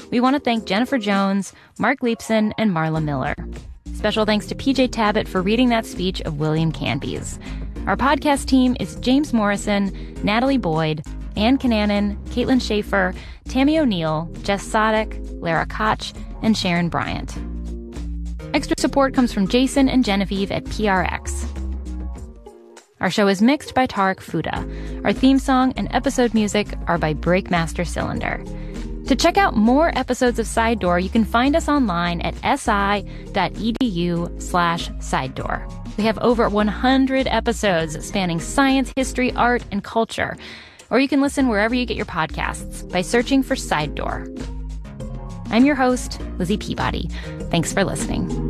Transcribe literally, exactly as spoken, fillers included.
We want to thank Jennifer Jones, Mark Leipson, and Marla Miller. Special thanks to P J Tabbitt for reading that speech of William Canby's. Our podcast team is James Morrison, Natalie Boyd, Ann Cananan, Caitlin Schaefer, Tammy O'Neill, Jess Sadek, Lara Koch, and Sharon Bryant. Extra support comes from Jason and Genevieve at P R X. Our show is mixed by Tarek Fuda. Our theme song and episode music are by Breakmaster Cylinder. To check out more episodes of Side Door, you can find us online at si.edu slash side door. We have over one hundred episodes spanning science, history, art, and culture. Or you can listen wherever you get your podcasts by searching for Side Door. I'm your host, Lizzie Peabody. Thanks for listening.